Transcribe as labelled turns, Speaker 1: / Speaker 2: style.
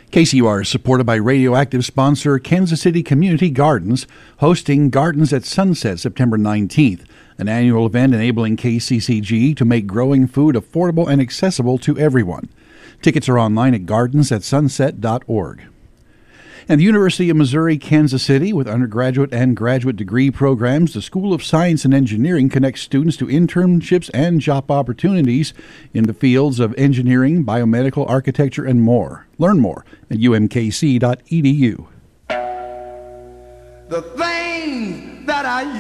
Speaker 1: KCUR is supported by radioactive sponsor Kansas City Community Gardens, hosting Gardens at Sunset September 19th, an annual event enabling KCCG to make growing food affordable and accessible to everyone. Tickets are online at gardensatsunset.org. And the University of Missouri, Kansas City, with undergraduate and graduate degree programs, the School of Science and Engineering connects students to internships and job opportunities in the fields of engineering, biomedical, architecture, and more. Learn more at umkc.edu.
Speaker 2: The thing that I